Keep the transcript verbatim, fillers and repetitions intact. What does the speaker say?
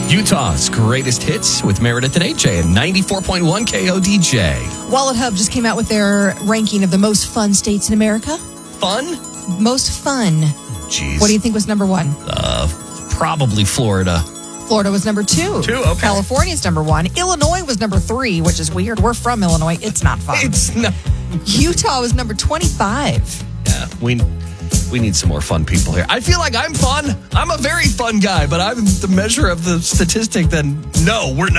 Utah's greatest hits with Meredith and A J and ninety-four point one K O D J. Wallet Hub just came out with their ranking of the most fun states in America. Fun? Most fun. Jeez. What do you think was number one? Uh, probably Florida. Florida was number two. Two, okay. California's number one. Illinois was number three, which is weird. We're from Illinois. It's not fun. It's not. Utah was number twenty-five. Yeah, we we need some more fun people here. I feel like I'm fun. I'm a very fun guy, but I'm the measure of the statistic. Then no, we're not.